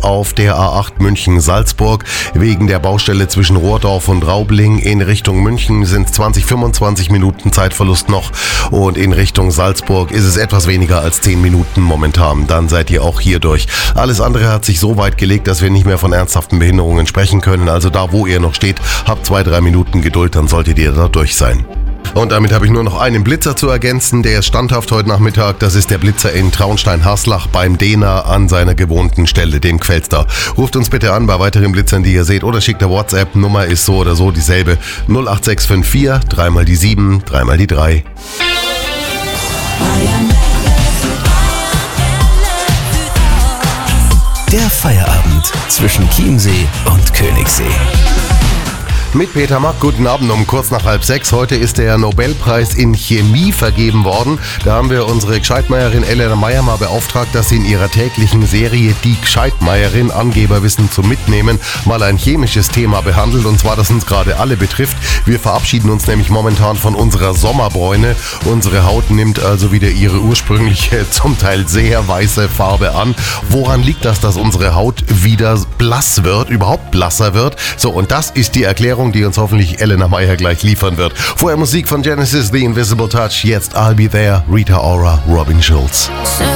auf der A8 München-Salzburg. Wegen der Baustelle zwischen Rohrdorf und Raubling in Richtung München sind 20-25 Minuten Zeitverlust noch und in Richtung Salzburg ist es etwas weniger als 10 Minuten momentan. Dann seid ihr auch hier durch. Alles andere hat sich so weit gelegt, dass wir nicht mehr von ernsthaften Behinderungen sprechen können. Also da, wo ihr noch steht, habt 2-3 Minuten Geduld, dann solltet ihr da durch sein. Und damit habe ich nur noch einen Blitzer zu ergänzen, der ist standhaft heute Nachmittag. Das ist der Blitzer in Traunstein-Haslach beim Dena an seiner gewohnten Stelle, dem Quelster. Ruft uns bitte an bei weiteren Blitzern, die ihr seht, oder schickt eine WhatsApp. Nummer ist so oder so dieselbe. 08654 3 mal die 7, 3 mal die 3. Der Feierabend zwischen Chiemsee und Königssee. Mit Peter Mack, guten Abend um kurz nach 5:30. Heute ist der Nobelpreis in Chemie vergeben worden. Da haben wir unsere Gescheitmeierin Elena Meyer mal beauftragt, dass sie in ihrer täglichen Serie Die Gescheitmeierin, Angeberwissen zum Mitnehmen, mal ein chemisches Thema behandelt. Und zwar, das uns gerade alle betrifft. Wir verabschieden uns nämlich momentan von unserer Sommerbräune. Unsere Haut nimmt also wieder ihre ursprüngliche, zum Teil sehr weiße Farbe an. Woran liegt das, dass unsere Haut wieder blass wird, überhaupt blasser wird? So, und das ist die Erklärung, die uns hoffentlich Elena Meyer gleich liefern wird. Vorher Musik von Genesis, The Invisible Touch, jetzt I'll Be There, Rita Ora, Robin Schulz.